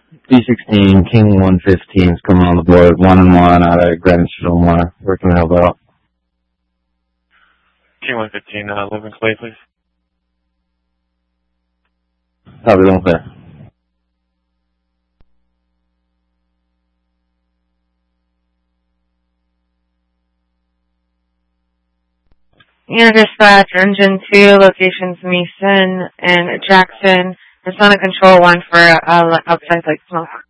B16, King 115 is coming on the board, 1-1 out of Greenwich, Fillmore. Where can I help out? King 115, Living Clay, please. Copy, don't clear. Air dispatch, engine 2, locations Mason and Jackson. Persona control 1 for outside like smoke.